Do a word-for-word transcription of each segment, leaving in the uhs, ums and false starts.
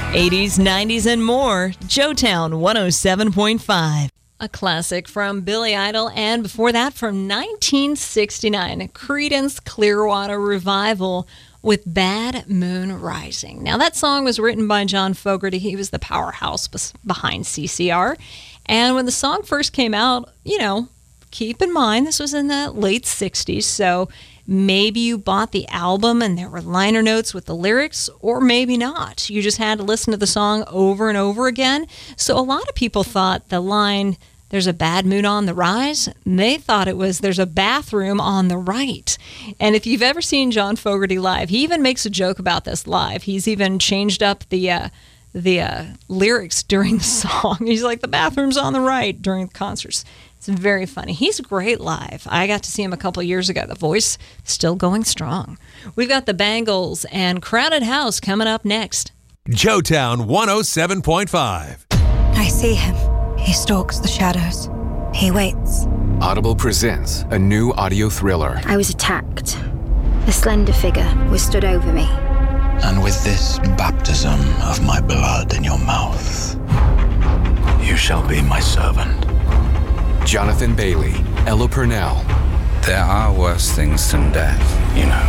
eighties, nineties, and more. Joetown one oh seven point five. A classic from Billy Idol, and before that from nineteen sixty-nine, Creedence Clearwater Revival with Bad Moon Rising. Now, that song was written by John Fogerty. He was the powerhouse behind C C R. And when the song first came out, you know, keep in mind, this was in the late sixties, so maybe you bought the album and there were liner notes with the lyrics, or maybe not. You just had to listen to the song over and over again. So a lot of people thought the line, "There's a bad moon on the rise," they thought it was "There's a bathroom on the right." And if you've ever seen John Fogerty live, he even makes a joke about this live. He's even changed up the uh, the uh, lyrics during the song. He's like, "The bathroom's on the right" during the concerts. It's very funny. He's great live. I got to see him a couple years ago. The voice still going strong. We've got the Bangles and Crowded House coming up next. Joetown one oh seven point five. I see him. He stalks the shadows. He waits. Audible presents a new audio thriller. I was attacked. A slender figure was stood over me. And with this baptism of my blood in your mouth, you shall be my servant. Jonathan Bailey, Ella Purnell. There are worse things than death, you know.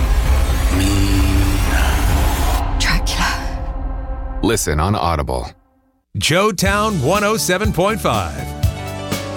Me. Dracula. Listen on Audible. Joetown one oh seven point five.